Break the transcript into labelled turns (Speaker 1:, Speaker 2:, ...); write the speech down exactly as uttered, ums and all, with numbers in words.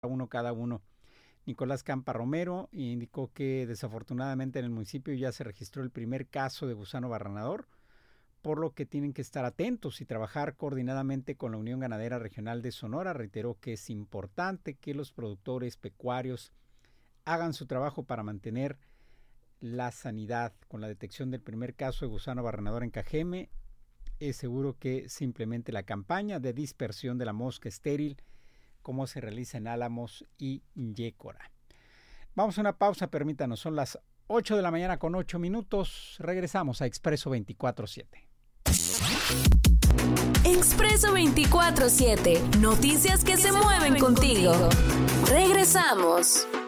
Speaker 1: uno cada uno. Nicolás Campa Romero indicó que desafortunadamente en el municipio ya se registró el primer caso de gusano barrenador, por lo que tienen que estar atentos y trabajar coordinadamente con la Unión Ganadera Regional de Sonora. Reiteró que es importante que los productores pecuarios hagan su trabajo para mantener la sanidad. Con la detección del primer caso de gusano barrenador en Cajeme, es seguro que se implemente la campaña de dispersión de la mosca estéril, como se realiza en Álamos y Yécora. Vamos a una pausa, permítanos, son las ocho de la mañana con ocho minutos. Regresamos a Expreso veinticuatro siete.
Speaker 2: Expreso veinticuatro siete, noticias que se mueven contigo. Regresamos.